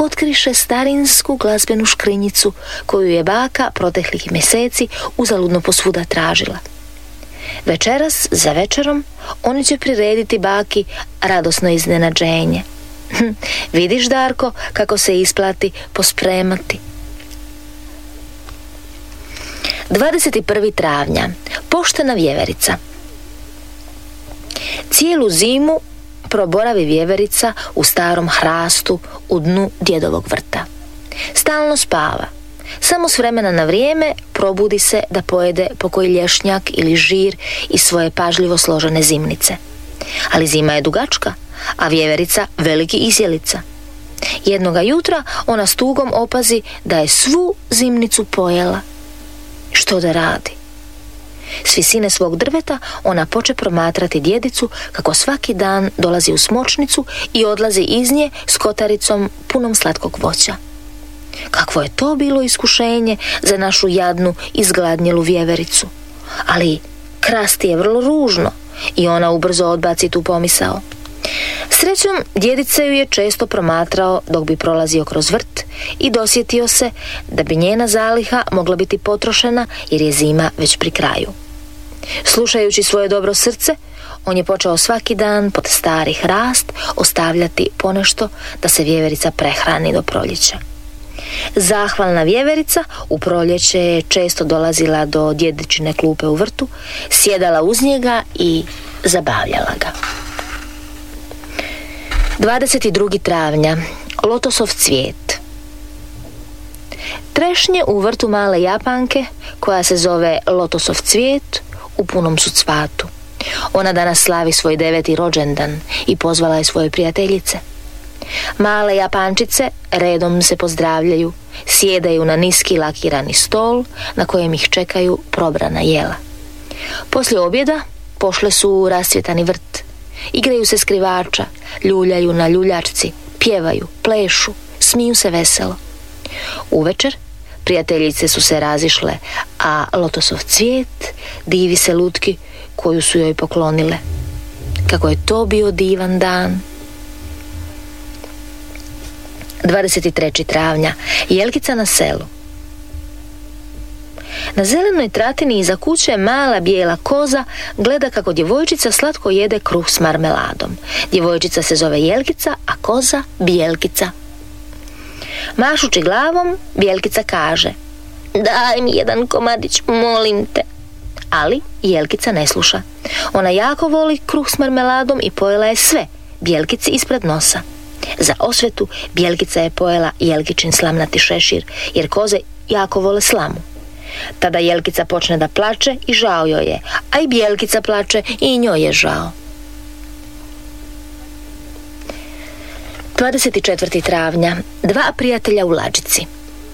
otkriše starinsku glazbenu škrinjicu koju je baka proteklih mjeseci uzaludno posvuda tražila. Večeras za večerom oni će prirediti baki radosno iznenađenje. Vidiš, Darko, kako se isplati pospremati. 21. travnja. Poštena vjeverica. Cijelu zimu proboravi vjeverica u starom hrastu u dnu djedovog vrta. Stalno spava. Samo s vremena na vrijeme probudi se da pojede pokoji lješnjak ili žir iz svoje pažljivo složene zimnice. Ali zima je dugačka, a vjeverica veliki izjelica. Jednoga jutra ona s tugom opazi da je svu zimnicu pojela. Što da radi? S visine svog drveta ona poče promatrati djedicu kako svaki dan dolazi u smočnicu i odlazi iz nje s kotaricom punom slatkog voća. Kakvo je to bilo iskušenje za našu jadnu, izgladnjelu vjevericu. Ali krasti je vrlo ružno i ona ubrzo odbaci tu pomisao. Srećom, djedica ju je često promatrao dok bi prolazio kroz vrt i dosjetio se da bi njena zaliha mogla biti potrošena jer je zima već pri kraju. Slušajući svoje dobro srce, on je počeo svaki dan pod stari hrast ostavljati ponešto da se vjeverica prehrani do proljeća. Zahvalna vjeverica u proljeće je često dolazila do djedičine klupe u vrtu, sjedala uz njega i zabavljala ga. 22. travnja. Lotosov cvijet. Trešnje u vrtu male Japanke, koja se zove Lotosov cvijet, u punom su cvatu. Ona danas slavi svoj 9. rođendan i pozvala je svoje prijateljice. Male Japančice redom se pozdravljaju, sjedaju na niski lakirani stol na kojem ih čekaju probrana jela. Poslije objeda pošle su u rasvjetani vrt. Igraju se skrivača, ljuljaju na ljuljačci, pjevaju, plešu, smiju se veselo. Uvečer prijateljice su se razišle, a Lotosov cvijet divi se lutki koju su joj poklonile. Kako je to bio divan dan. 23. travnja. Jelkica na selu. Na zelenoj tratini iza kuće mala bijela koza gleda kako djevojčica slatko jede kruh s marmeladom. Djevojčica se zove Jelkica, a koza Bijelkica. Mašući glavom, Bijelkica kaže: "Daj mi jedan komadić, molim te." Ali Jelkica ne sluša. Ona jako voli kruh s marmeladom i pojela je sve Bijelkici ispred nosa. Za osvetu Bijelkica je pojela Jelkičin slamnati šešir, jer koze jako vole slamu. Tada Jelkica počne da plače i žao joj je, a i Bijelkica plače i njoj je žao. 24. travnja. Dva prijatelja u lađici.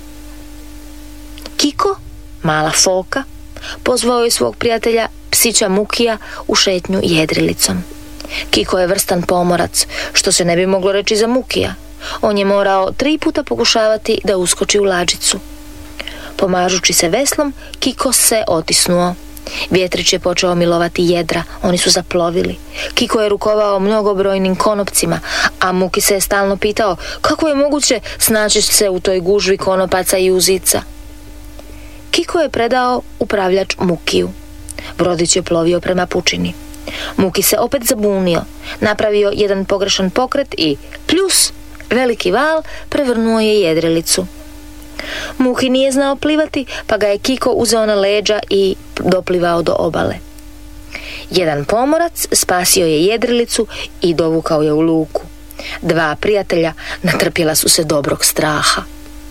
Kiko, mala foka, pozvao je svog prijatelja psića Mukija u šetnju jedrilicom. Kiko je vrstan pomorac, što se ne bi moglo reći za Mukija. On je morao 3 puta pokušavati da uskoči u lađicu. Pomažući se veslom, Kiko se otisnuo. Vjetrić je počeo milovati jedra, oni su zaplovili. Kiko je rukovao mnogobrojnim konopcima, a Muki se je stalno pitao kako je moguće snaći se u toj gužvi konopaca i uzica. Kiko je predao upravljač Mukiju. Brodić je plovio prema pučini. Muki se opet zabunio, napravio jedan pogrešan pokret i pljus, veliki val prevrnuo je jedrilicu. Muki nije znao plivati, pa ga je Kiko uzeo na leđa i doplivao do obale. Jedan pomorac spasio je jedrilicu i dovukao je u luku. 2 prijatelja natrpjela su se dobrog straha.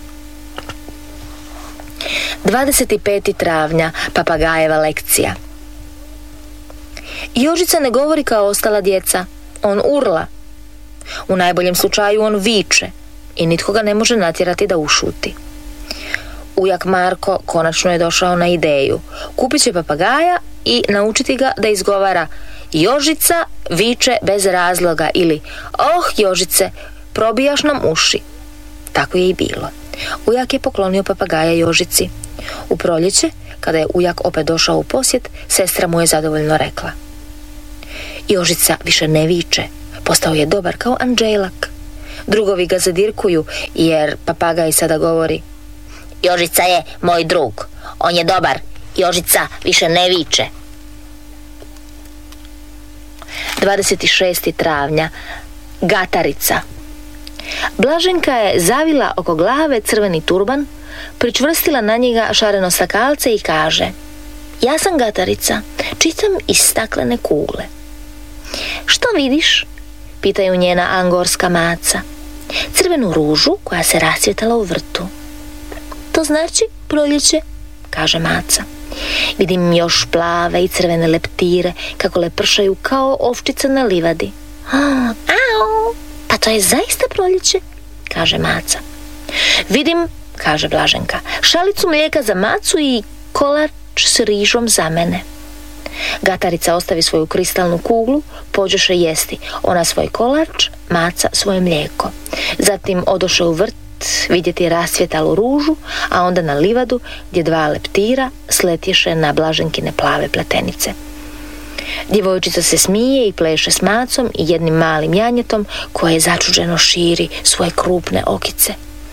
25. travnja. Papagajeva lekcija. Jožica ne govori kao ostala djeca, on urla. U najboljem slučaju on viče i nitko ga ne može natjerati da ušuti. Ujak Marko konačno je došao na ideju. Kupit će papagaja i naučiti ga da izgovara: "Jožica viče bez razloga" ili "Oh Jožice, probijaš nam uši." Tako je i bilo. Ujak je poklonio papagaja Jožici. U proljeće, kada je ujak opet došao u posjet, sestra mu je zadovoljno rekla: "Jožica više ne viče, postao je dobar kao Anđelak." Drugovi ga zadirkuju jer papagaj sada govori: Jožica je moj drug, on je dobar, Jožica više ne viče. 26. travnja. Gatarica. Blaženka je zavila oko glave crveni turban, pričvrstila na njega šareno sakalce i kaže: Ja sam Gatarica, čitam iz staklene kugle. Što vidiš? Pitaju njena angorska maca. Crvenu ružu koja se rasvjetala u vrtu. To znači proljeće, kaže maca. Vidim još plave i crvene leptire kako lepršaju kao ovčica na livadi. Au, pa to je zaista proljeće, kaže maca. Vidim, kaže Blaženka, šalicu mlijeka za macu i kolač s rižom za mene. Gatarica ostavi svoju kristalnu kuglu, pođoše jesti, ona svoj kolač, maca svoje mlijeko. Zatim odoše u vrt vidjeti rasvjetalu ružu, a onda na livadu gdje dva leptira sletješe na Blaženkine plave pletenice. Djevojčica se smije i pleše s macom i jednim malim janjetom koje začuđeno širi svoje krupne okice.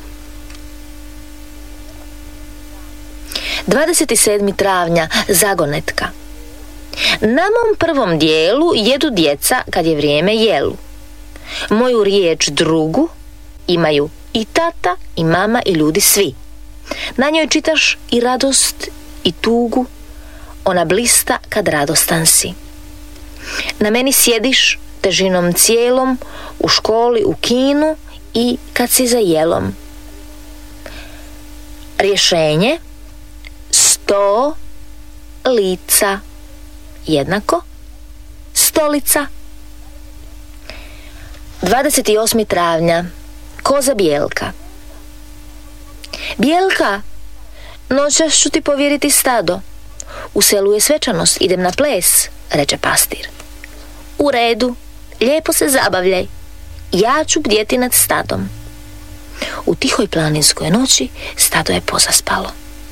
27. travnja. Zagonetka. Na mom prvom dijelu jedu djeca kad je vrijeme jelu. Moju riječ drugu imaju i tata i mama i ljudi svi. Na njoj čitaš i radost i tugu, ona blista kad radostan si. Na meni sjediš težinom cijelom, u školi, u kinu i kad si za jelom. Rješenje: 100 lica jednako stolica. 28. travnja. Koza Bijelka. Bijelka, noćas ću ti povjeriti stado. U selu je svečanost, idem na ples, reče pastir. U redu, lijepo se zabavljaj, ja ću bdjeti nad stadom. U tihoj planinskoj noći stado je pozaspalo.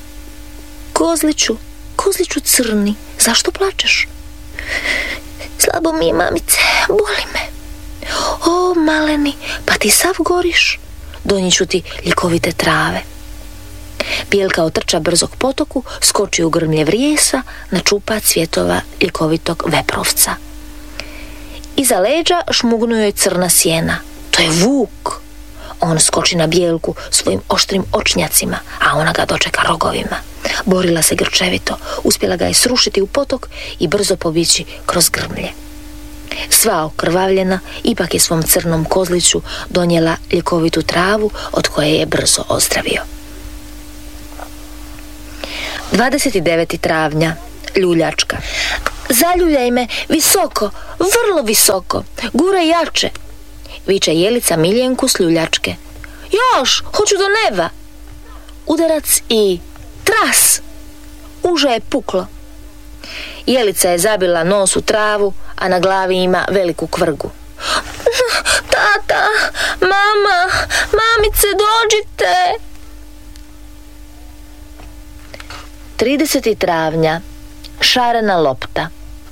Kozliću crni, zašto plačeš? Slabo mi je, mamice, boli me. O, maleni, pa ti sav goriš, doniću ti ljekovite trave. Bijelka otrča brzo k potoku, skoči u grmlje vrijesa, načupa cvjetova ljekovitog veprovca. Iza leđa šmugnu joj crna sjena. To je vuk. On skoči na Bijelku svojim oštrim očnjacima, a ona ga dočeka rogovima. Borila se grčevito, uspjela ga je srušiti u potok i brzo pobići kroz grmlje. Sva okrvavljena, ipak je svom crnom kozliću donijela ljekovitu travu od koje je brzo ozdravio. 29. travnja. Ljuljačka. Zaljuljaj me visoko, vrlo visoko, guraj jače, viče Jelica Miljenku s ljuljačke. Još, hoću do neba. Udarac i tras. Uže je puklo. Jelica je zabila nos u travu, a na glavi ima veliku kvrgu. Tata, mama, mamice, dođite. 30. travnja. Šarena lopta.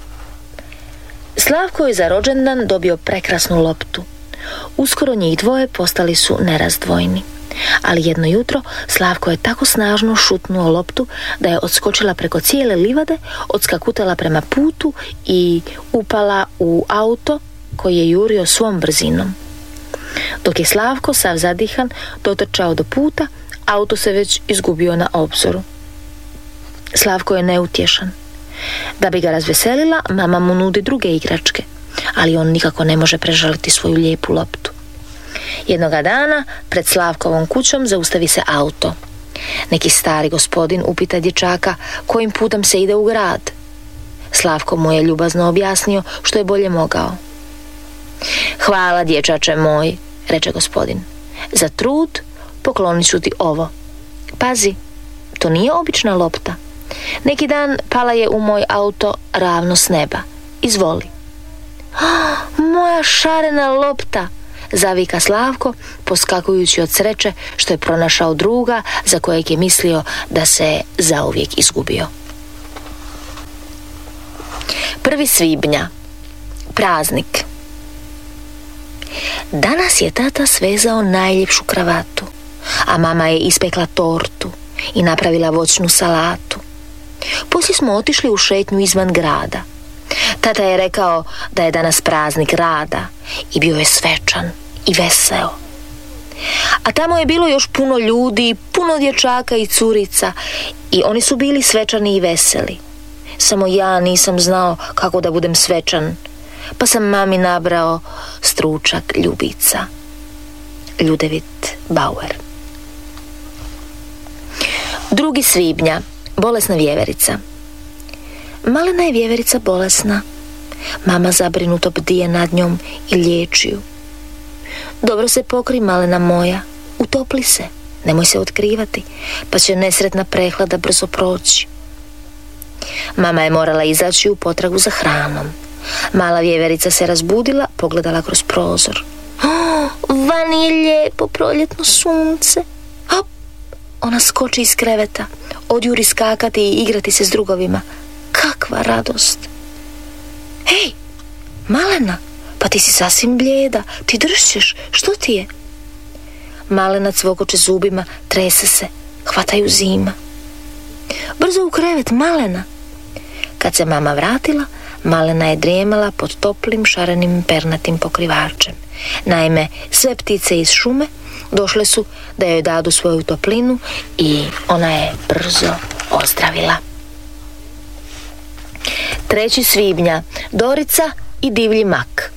Slavko je za rođendan dobio prekrasnu loptu. Uskoro njih dvoje postali su nerazdvojni. Ali jedno jutro Slavko je tako snažno šutnuo loptu da je odskočila preko cijele livade, odskakutala prema putu i upala u auto koji je jurio svom brzinom. Dok je Slavko sav zadihan dotrčao do puta, auto se već izgubio na obzoru. Slavko je neutješan. Da bi ga razveselila, mama mu nudi druge igračke, ali on nikako ne može prežaliti svoju lijepu loptu. Jednoga dana pred Slavkovom kućom zaustavi se auto. Neki stari gospodin upita dječaka kojim putem se ide u grad. Slavko mu je ljubazno objasnio što je bolje mogao. Hvala, dječače moj, reče gospodin. Za trud poklonit ću ti ovo. Pazi, to nije obična lopta. Neki dan pala je u moj auto ravno s neba. Izvoli. Moja šarena lopta, zavika Slavko, poskakujući od sreće što je pronašao druga za kojeg je mislio da se zauvijek izgubio. 1. svibnja. Praznik. Danas je tata svezao najljepšu kravatu, a mama je ispekla tortu i napravila voćnu salatu. Poslije smo otišli u šetnju izvan grada. Tata je rekao da je danas praznik rada i bio je svečan i veseo. A tamo je bilo još puno ljudi, puno dječaka i curica i oni su bili svečani i veseli. Samo ja nisam znao kako da budem svečan, pa sam mami nabrao stručak ljubica. Ljudevit Bauer. 2. svibnja. Bolesna vjeverica. Malena je vjeverica bolesna. Mama zabrinuto bdije nad njom i liječi ju. Dobro se pokri, malena moja, utopli se, nemoj se otkrivati, pa će nesretna prehlada brzo proći. Mama je morala izaći u potragu za hranom. Mala vjeverica se razbudila, pogledala kroz prozor. Vani je lijepo proljetno sunce. Hop! Ona skoči iz kreveta, odjuri skakati i igrati se s drugovima. Kakva radost! Hej, Malena, pa ti si sasvim blijeda, ti dršćeš, što ti je? Malena cvokoče zubima, trese se, hvataju zima. Brzo u krevet, Malena! Kad se mama vratila, Malena je drijemala pod toplim šarenim pernatim pokrivačem. Naime, sve ptice iz šume došle su da joj dadu svoju toplinu i ona je brzo ozdravila. 3. svibnja. Dorica i divlji mak.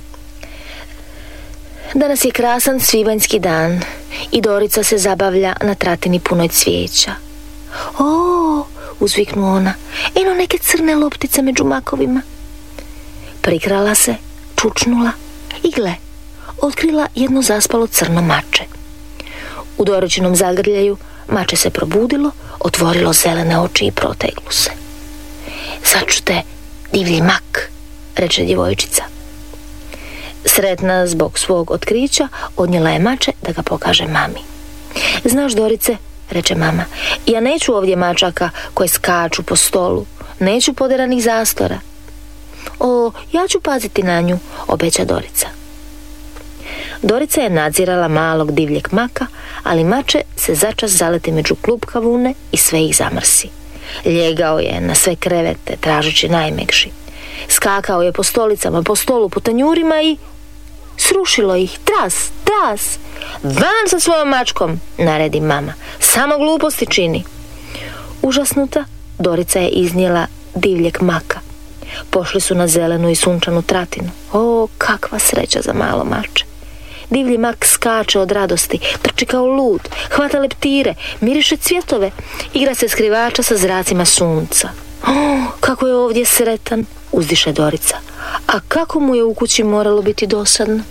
Danas je krasan svibanjski dan i Dorica se zabavlja na tratini punoj cvijeća. O, uzviknu ona, eno neke crne loptice među makovima. Prikrala se, čučnula i gle, otkrila jedno zaspalo crno mače. U Doričinom zagrljaju mače se probudilo, otvorilo zelene oči i proteglo se. Začute, divlji mak, reče djevojčica. Sretna zbog svog otkrića, odnijela je mače da ga pokaže mami. Znaš, Dorice, reče mama, ja neću ovdje mačaka koje skaču po stolu, neću poderanih zastora. O, ja ću paziti na nju, obeća Dorica. Dorica je nadzirala malog divljeg maka, ali mače se začas zaleti među klupkavune i sve ih zamrsi. Ljegao je na sve krevete, tražeći najmekši. Skakao je po stolicama, po stolu, po tanjurima i srušilo ih. Tras, tras! Van sa svojom mačkom, naredi mama. Samo gluposti čini. Užasnuta, Dorica je iznijela divljeg maka. Pošli su na zelenu i sunčanu tratinu. O, kakva sreća za malo mače. Divlji mak skače od radosti, trči kao lud, hvata leptire, miriše cvjetove, igra se skrivača sa zracima sunca. O, kako je ovdje sretan, uzdiše Dorica. A kako mu je u kući moralo biti dosadno.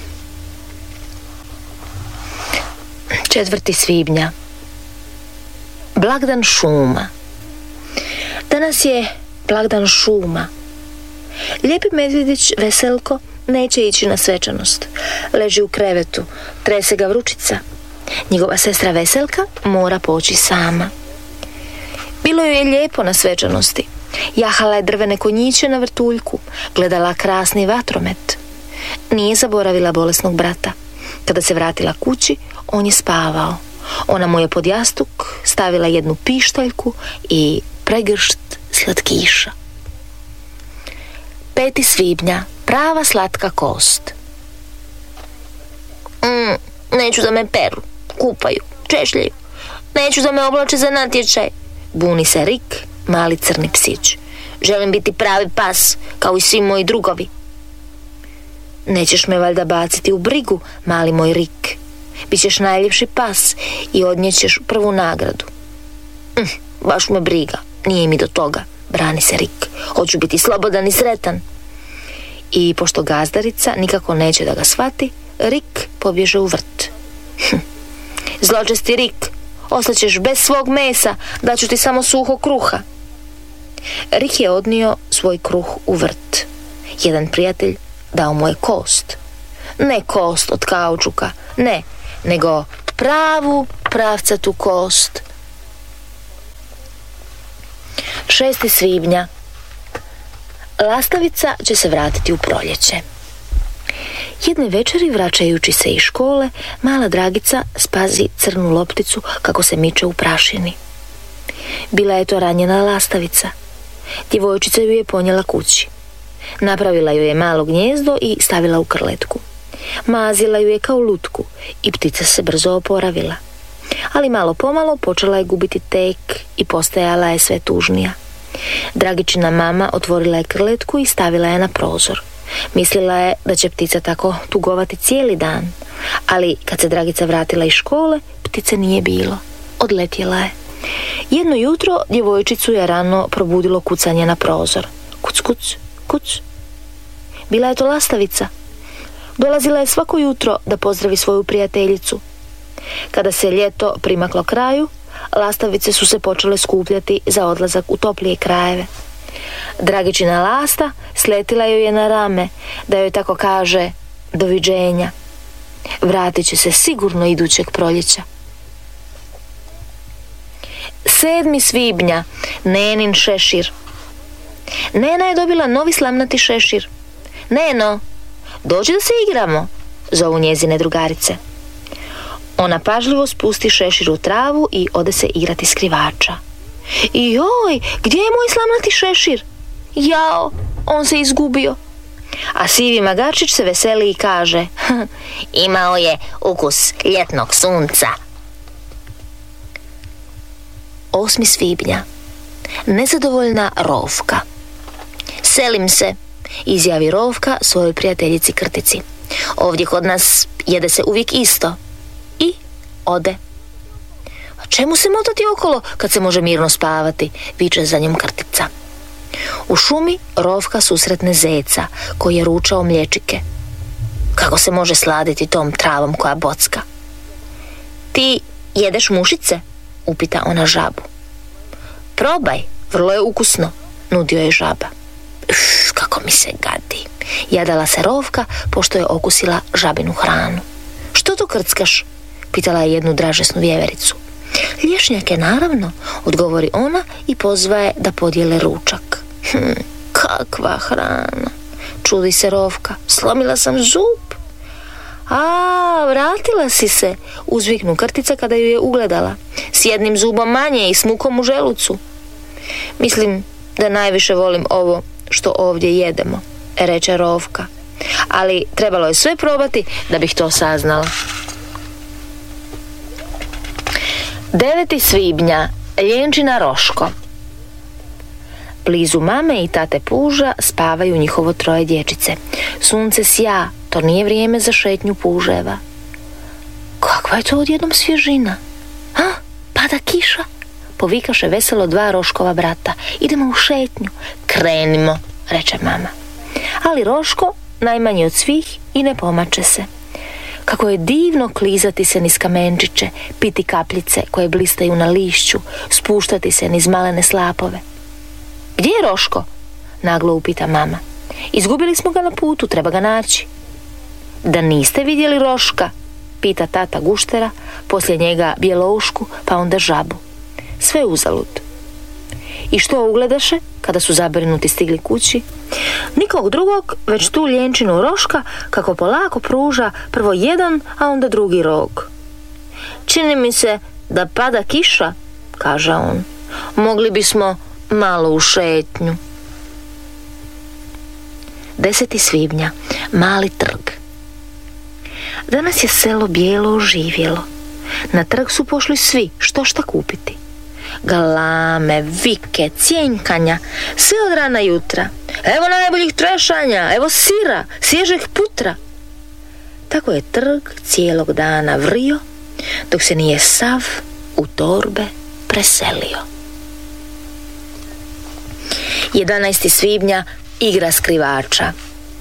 4. svibnja. Blagdan šuma. Danas je blagdan šuma. Lijepi medvjedić Veselko neće ići na svečanost. Leži u krevetu, trese ga vrućica. Njegova sestra Veselka mora poći sama. Bilo joj je lijepo na svečanosti. Jahala je drvene konjiće na vrtuljku, gledala krasni vatromet. Nije zaboravila bolesnog brata. Kada se vratila kući, on je spavao. Ona mu je pod jastuk stavila jednu pištaljku i pregršt slatkiša. 5. svibnja. Prava slatka kost. Neću da me peru, kupaju, češljaju. Neću da me oblače za natječaj. Buni se Rik, mali crni psić. Želim biti pravi pas, kao i svi moji drugovi. Nećeš me valjda baciti u brigu, mali moj Rik. Bićeš najljepši pas i odnijećeš prvu nagradu. Baš me briga, nije mi do toga, brani se Rik. Hoću biti slobodan i sretan. I pošto gazdarica nikako neće da ga shvati, Rik pobježe u vrt. Zločesti Rik, ostaćeš bez svog mesa, daću ti samo suho kruha. Rik je odnio svoj kruh u vrt. Jedan prijatelj dao mu je kost. Ne kost od kaučuka, ne, nego pravu pravcatu kost. 6. svibnja. Lastavica će se vratiti u proljeće. Jedne večeri, vraćajući se iz škole, mala Dragica spazi crnu lopticu kako se miče u prašini. Bila je to ranjena lastavica. Djevojčica ju je ponijela kući. Napravila ju je malo gnijezdo i stavila u krletku. Mazila ju je kao lutku i ptica se brzo oporavila. Ali malo pomalo počela je gubiti tek i postajala je sve tužnija. Dragičina mama otvorila je krletku i stavila je na prozor. Mislila je da će ptica tako tugovati cijeli dan, ali kad se Dragica vratila iz škole, ptice nije bilo. Odletjela je. Jedno jutro djevojčicu je rano probudilo kucanje na prozor. Kuc, kuc, kuc. Bila je to lastavica. Dolazila je svako jutro da pozdravi svoju prijateljicu. Kada se ljeto primaklo kraju, lastavice su se počele skupljati za odlazak u toplije krajeve. Dragičina lasta sletila joj je na rame da joj tako kaže doviđenja. Vratit će se sigurno idućeg proljeća. 7. svibnja, Nenin šešir. Nena je dobila novi slamnati šešir. Neno, dođi da se igramo, zovu njezine drugarice. Ona pažljivo spusti šešir u travu i ode se igrati skrivača. Joj, gdje je moj slamnati šešir? Jao, on se izgubio. A sivi magačić se veseli i kaže imao je ukus ljetnog sunca. 8. svibnja, nezadovoljna Rovka. Selim se, izjavi Rovka svojoj prijateljici Krtici. Ovdje kod nas jede se uvijek isto. I ode. A čemu se motati okolo kad se može mirno spavati, viče za njom Krtica. U šumi Rovka susretne zeca koji je ručao mliječike. Kako se može sladiti tom travom koja bocka? Ti jedeš mušice? Upita ona žabu. Probaj, vrlo je ukusno, nudio je žaba. Kako mi se gadi, jadala se Rovka pošto je okusila žabinu hranu. Što to krckaš? Pitala je jednu dražesnu vjevericu. Lješnjake, naravno, odgovori ona i pozva je da podijele ručak. Kakva hrana, čudi se Rovka, slomila sam zub. A, vratila si se, uzviknu Krtica kada ju je ugledala. S jednim zubom manje i s mukom u želucu. Mislim da najviše volim ovo što ovdje jedemo, reče Rovka. Ali trebalo je sve probati da bih to saznala. 9. svibnja, Ljenčina Roško. Blizu mame i tate puža spavaju njihovo 3 dječice. Sunce sja, to nije vrijeme za šetnju puževa. Kakva je to odjednom svježina? A, pada kiša? Povikaše veselo 2 Roškova brata. Idemo u šetnju. Krenimo, reče mama. Ali Roško najmanji od svih i ne pomače se. Kako je divno klizati se niz kamenčiće, piti kapljice koje blistaju na lišću, spuštati se niz malene slapove. Gdje je Roško? Naglo upita mama. Izgubili smo ga na putu, treba ga naći. Da niste vidjeli Roška? Pita tata Guštera, poslije njega Bjeloušku, pa onda žabu. Sve uzalud. I što ugledaše kada su zabrinuti stigli kući? Nikog drugog, već tu Ljenčinu Roška kako polako pruža prvo jedan, a onda drugi rog. Čini mi se da pada kiša, kaže on. Mogli bismo malo u šetnju. 10. svibnja, Mali trg. Danas je selo bijelo oživjelo. Na trg su pošli svi, što šta kupiti. Galame, vike, cjenjkanja, sve od rana jutra. Evo najboljih trešanja, evo sira, svježeg putra. Tako je trg cijelog dana vrio, dok se nije sav u torbe preselio. 11. svibnja, igra skrivača.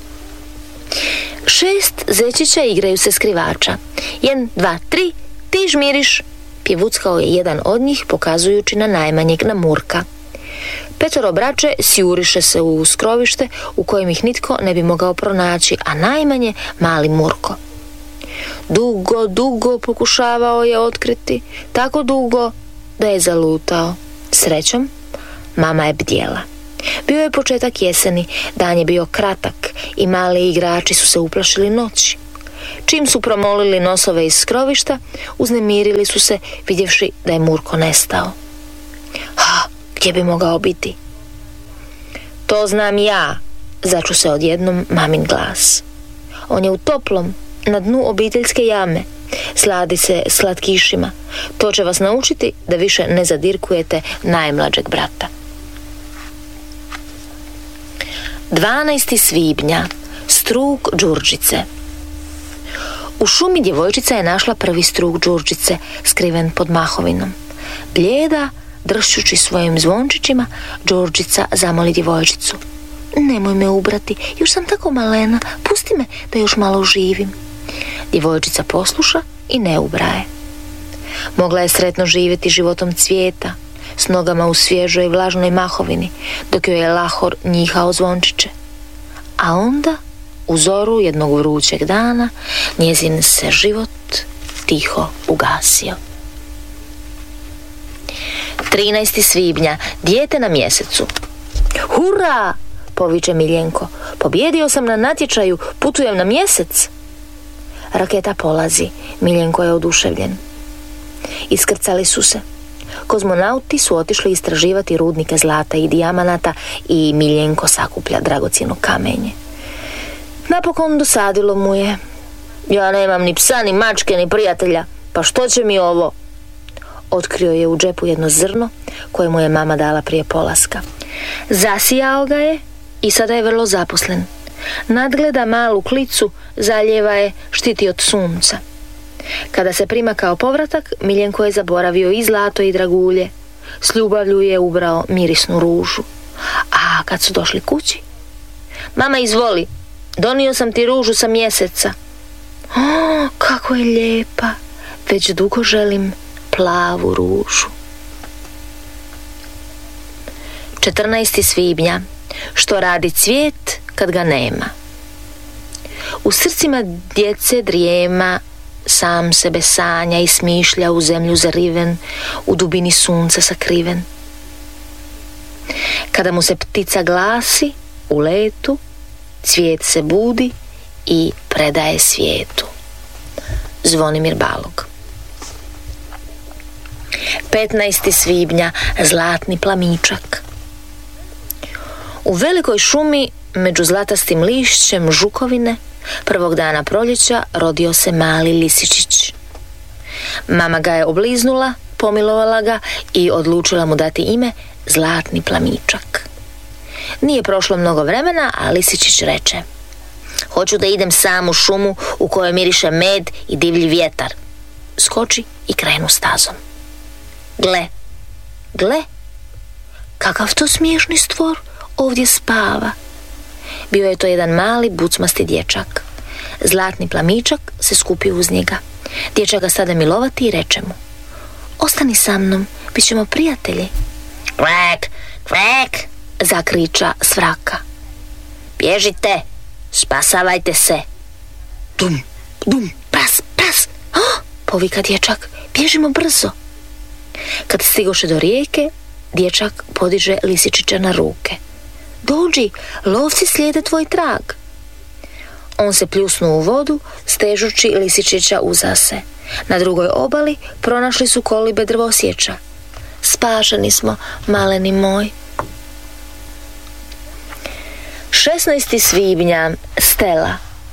6 zečića igraju se skrivača. 1, 2, 3, ti žmiriš, pjevuckao je jedan od njih pokazujući na najmanjeg, na Murka. 5 braće sjuriše se u skrovište u kojem ih nitko ne bi mogao pronaći, a najmanje mali Murko. Dugo, dugo pokušavao je otkriti, tako dugo da je zalutao. Srećom, mama je bdjela. Bio je početak jeseni, dan je bio kratak i mali igrači su se uplašili noći. Čim su promolili nosove iz skrovišta, uznemirili su se vidjevši da je Murko nestao. Gdje bi mogao biti? To znam ja, začu se odjednom mamin glas. On je u toplom, na dnu obiteljske jame. Sladi se slatkišima. To će vas naučiti da više ne zadirkujete najmlađeg brata. 12. svibnja. Struk đurđice. U šumi djevojčica je našla prvi struk đurđice, skriven pod mahovinom. Blijeda, dršćući svojim zvončićima, đurđica zamoli djevojčicu. Nemoj me ubrati, još sam tako malena, pusti me da još malo živim. Djevojčica posluša i ne ubraje. Mogla je sretno živjeti životom cvijeta, s nogama u svježoj i vlažnoj mahovini, dok joj je Lahor njihao zvončiće. A onda, u zoru jednog vrućeg dana, njezin se život tiho ugasio. 13. svibnja. Dijete na mjesecu. Hurra! Poviče Miljenko. Pobjedio sam na natječaju, putujem na mjesec. Raketa polazi. Miljenko je oduševljen. Iskrcali su se. Kozmonauti su otišli istraživati rudnike zlata i dijamanata i Miljenko sakuplja dragocjeno kamenje. Napokon dosadilo mu je. Ja nemam ni psa, ni mačke, ni prijatelja. Pa što će mi ovo? Otkrio je u džepu jedno zrno koje mu je mama dala prije polaska. Zasijao ga je i sada je vrlo zaposlen. Nadgleda malu klicu, zalijeva je, štiti od sunca. Kada se prima kao povratak, Miljenko je zaboravio i zlato i dragulje. S ljubavlju je ubrao mirisnu ružu. A kad su došli kući? Mama, izvoli, donio sam ti ružu sa mjeseca. O, kako je lijepa, već dugo želim plavu ružu. 14. svibnja. Što radi cvijet kad ga nema? U srcima djece drijema, sam sebe sanja i smišlja u zemlju zariven, u dubini sunca sakriven. Kada mu se ptica glasi u letu, cvijet se budi i predaje svijetu. Zvonimir Balog. 15. svibnja. Zlatni plamičak. U velikoj šumi među zlatastim lišćem žukovine prvog dana proljeća rodio se mali lisičić. Mama ga je obliznula, pomilovala ga i odlučila mu dati ime Zlatni plamičak. Nije prošlo mnogo vremena, a lisičić reče: hoću da idem sam u šumu u kojoj miriše med i divlji vjetar. Skoči i krenu stazom. Gle, kakav to smiješni stvor ovdje spava. Bio je to jedan mali bucmasti dječak. Zlatni plamičak se skupio uz njega. Dječak ga sada milovati i reče mu: ostani sa mnom, bit ćemo prijatelji. Kvek, kvek, zakriča s vraka. Bježite, spasavajte se. Dum, dum, pras, pras. Povika dječak, bježimo brzo. Kad stigoše do rijeke, dječak podiže lisičića na ruke. Dođi, lovci slijede tvoj trag. On se pljusnuo u vodu, stežući lisičića uza se. Na drugoj obali pronašli su kolibe drvosječa. Spašeni smo, maleni moj. 16. svibnja. Stela.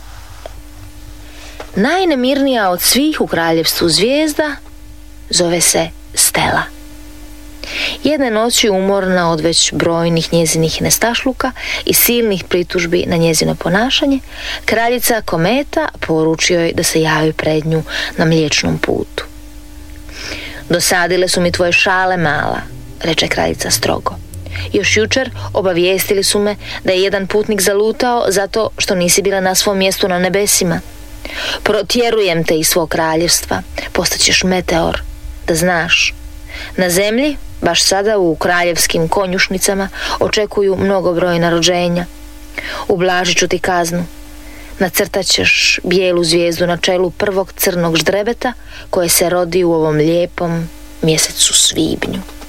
Najnemirnija od svih u kraljevstvu zvijezda zove se Stela. Jedne noći, umorna od već brojnih njezinih nestašluka i silnih pritužbi na njezino ponašanje, kraljica Kometa poručio joj da se javi pred nju na Mliječnom putu. Dosadile su mi tvoje šale, mala, reče kraljica strogo. Još jučer obavijestili su me da je jedan putnik zalutao zato što nisi bila na svom mjestu na nebesima. Protjerujem te iz svog kraljevstva, postaćeš meteor, da znaš. Na zemlji, baš sada u kraljevskim konjušnicama, očekuju mnogobrojna rođenja. Ublažit ću ti kaznu. Nacrtat ćeš bijelu zvijezdu na čelu prvog crnog ždrebeta koje se rodi u ovom lijepom mjesecu svibnju.